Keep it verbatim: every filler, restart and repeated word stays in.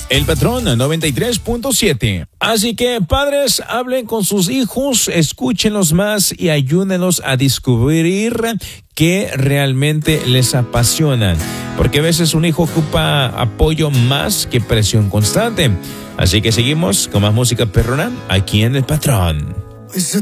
El Patrón noventa y tres punto siete. Así que, padres, hablen con sus hijos, escúchenlos más y ayúdenlos a descubrir qué realmente les apasiona. Porque a veces un hijo ocupa apoyo más que presión constante. Así que seguimos con más música perrona aquí en El Patrón.